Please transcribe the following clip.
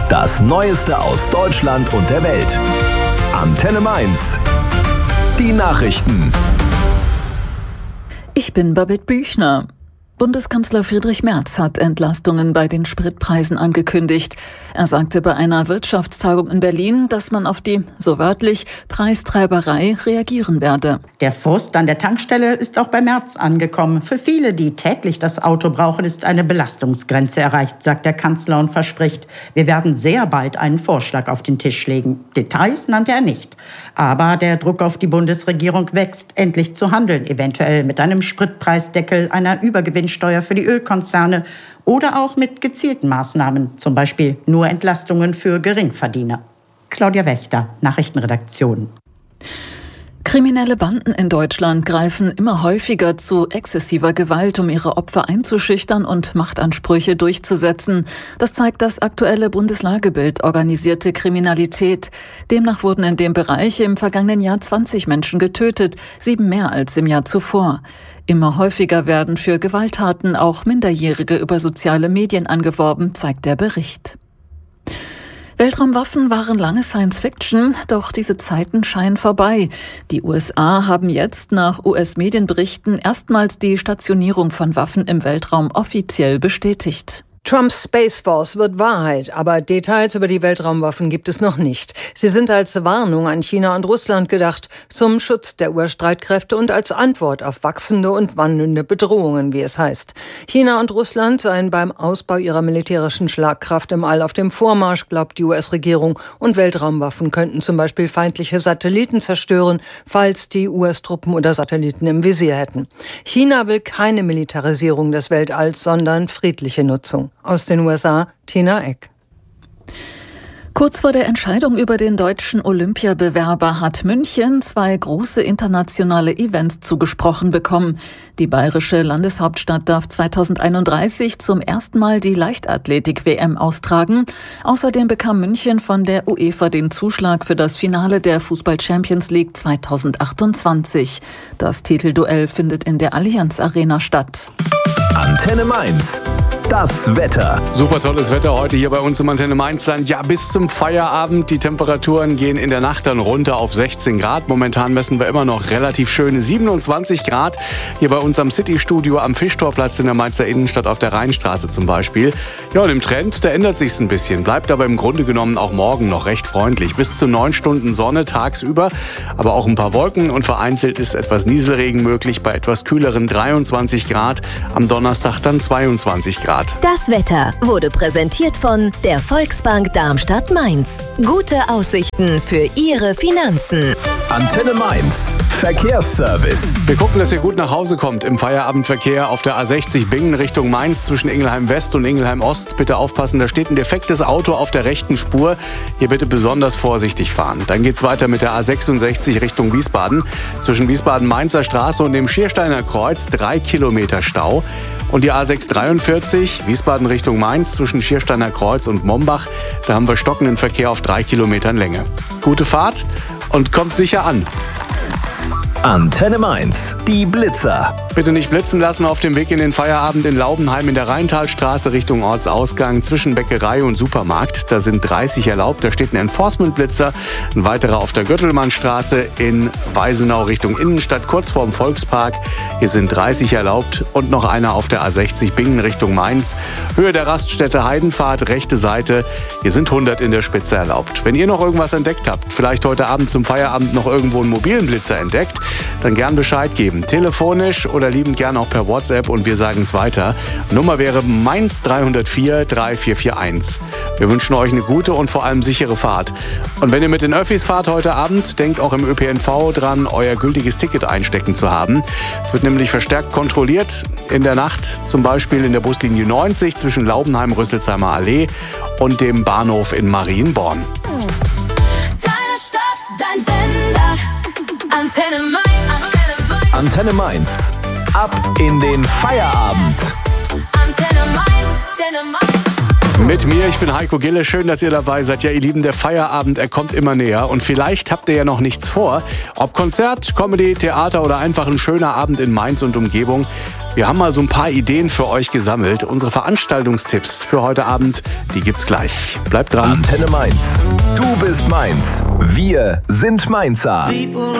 Das Neueste aus Deutschland und der Welt. Antenne Mainz. Die Nachrichten. Ich bin Babette Büchner. Bundeskanzler Friedrich Merz hat Entlastungen bei den Spritpreisen angekündigt. Er sagte bei einer Wirtschaftstagung in Berlin, dass man auf die, so wörtlich, Preistreiberei reagieren werde. Der Frust an der Tankstelle ist auch bei Merz angekommen. Für viele, die täglich das Auto brauchen, ist eine Belastungsgrenze erreicht, sagt der Kanzler und verspricht, wir werden sehr bald einen Vorschlag auf den Tisch legen. Details nannte er nicht. Aber der Druck auf die Bundesregierung wächst, endlich zu handeln, eventuell mit einem Spritpreisdeckel, einer Übergewinnsteuer für die Ölkonzerne oder auch mit gezielten Maßnahmen, zum Beispiel nur Entlastungen für Geringverdiener. Claudia Wächter, Nachrichtenredaktion. Kriminelle Banden in Deutschland greifen immer häufiger zu exzessiver Gewalt, um ihre Opfer einzuschüchtern und Machtansprüche durchzusetzen. Das zeigt das aktuelle Bundeslagebild organisierte Kriminalität. Demnach wurden in dem Bereich im vergangenen Jahr 20 Menschen getötet, 7 mehr als im Jahr zuvor. Immer häufiger werden für Gewalttaten auch Minderjährige über soziale Medien angeworben, zeigt der Bericht. Weltraumwaffen waren lange Science-Fiction, doch diese Zeiten scheinen vorbei. Die USA haben jetzt nach US-Medienberichten erstmals die Stationierung von Waffen im Weltraum offiziell bestätigt. Trumps Space Force wird Wahrheit, aber Details über die Weltraumwaffen gibt es noch nicht. Sie sind als Warnung an China und Russland gedacht, zum Schutz der US-Streitkräfte und als Antwort auf wachsende und wandelnde Bedrohungen, wie es heißt. China und Russland seien beim Ausbau ihrer militärischen Schlagkraft im All auf dem Vormarsch, glaubt die US-Regierung, und Weltraumwaffen könnten zum Beispiel feindliche Satelliten zerstören, falls die US-Truppen oder Satelliten im Visier hätten. China will keine Militarisierung des Weltalls, sondern friedliche Nutzung. Aus den USA, Tina Eck. Kurz vor der Entscheidung über den deutschen Olympiabewerber hat München 2 große internationale Events zugesprochen bekommen. Die bayerische Landeshauptstadt darf 2031 zum ersten Mal die Leichtathletik-WM austragen. Außerdem bekam München von der UEFA den Zuschlag für das Finale der Fußball-Champions League 2028. Das Titelduell findet in der Allianz Arena statt. Antenne Mainz. Das Wetter. Super tolles Wetter heute hier bei uns im Antenne Mainzland. Ja, bis zum Feierabend. Die Temperaturen gehen in der Nacht dann runter auf 16 Grad. Momentan messen wir immer noch relativ schöne 27 Grad. Hier bei uns am City-Studio am Fischtorplatz in der Mainzer Innenstadt auf der Rheinstraße zum Beispiel. Ja, und im Trend, da ändert sich's ein bisschen. Bleibt aber im Grunde genommen auch morgen noch recht freundlich. Bis zu 9 Stunden Sonne tagsüber, aber auch ein paar Wolken und vereinzelt ist etwas Nieselregen möglich bei etwas kühleren 23 Grad. Am Donnerstag dann 22 Grad. Das Wetter wurde präsentiert von der Volksbank Darmstadt-Mainz. Gute Aussichten für Ihre Finanzen. Antenne Mainz. Verkehrsservice. Wir gucken, dass ihr gut nach Hause kommt im Feierabendverkehr auf der A60 Bingen Richtung Mainz zwischen Ingelheim West und Ingelheim Ost. Bitte aufpassen, da steht ein defektes Auto auf der rechten Spur. Hier bitte besonders vorsichtig fahren. Dann geht's weiter mit der A66 Richtung Wiesbaden. Zwischen Wiesbaden-Mainzer Straße und dem Schiersteiner Kreuz 3 Kilometer Stau. Und die A643, Wiesbaden Richtung Mainz, zwischen Schiersteiner Kreuz und Mombach, da haben wir stockenden Verkehr auf 3 Kilometern Länge. Gute Fahrt und kommt sicher an. Antenne Mainz. Die Blitzer. Bitte nicht blitzen lassen auf dem Weg in den Feierabend in Laubenheim in der Rheintalstraße Richtung Ortsausgang zwischen Bäckerei und Supermarkt. Da sind 30 erlaubt, da steht ein Enforcement-Blitzer. Ein weiterer auf der Göttelmannstraße in Weisenau Richtung Innenstadt, kurz vorm Volkspark. Hier sind 30 erlaubt und noch einer auf der A60 Bingen Richtung Mainz. Höhe der Raststätte Heidenfahrt, rechte Seite. Hier sind 100 in der Spitze erlaubt. Wenn ihr noch irgendwas entdeckt habt, vielleicht heute Abend zum Feierabend noch irgendwo einen mobilen Blitzer entdeckt, dann gern Bescheid geben. Telefonisch oder liebend gern auch per WhatsApp und wir sagen es weiter. Nummer wäre Mainz 304 3441. Wir wünschen euch eine gute und vor allem sichere Fahrt. Und wenn ihr mit den Öffis fahrt heute Abend, denkt auch im ÖPNV dran, euer gültiges Ticket einstecken zu haben. Es wird nämlich verstärkt kontrolliert in der Nacht, zum Beispiel in der Buslinie 90 zwischen Laubenheim-Rüsselsheimer Allee und dem Bahnhof in Marienborn. Deine Stadt, dein Sender, Antenne Mainz. Antenne Mainz. Ab in den Feierabend. Antenne Mainz, Antenne Mainz. Mit mir, ich bin Heiko Gille, schön, dass ihr dabei seid. Ja, ihr Lieben, der Feierabend, er kommt immer näher und vielleicht habt ihr ja noch nichts vor. Ob Konzert, Comedy, Theater oder einfach ein schöner Abend in Mainz und Umgebung, Wir haben mal so ein paar Ideen für euch gesammelt. Unsere Veranstaltungstipps für heute Abend, die gibt's gleich. Bleibt dran. Antenne Mainz. Du bist Mainz. Wir sind Mainzer.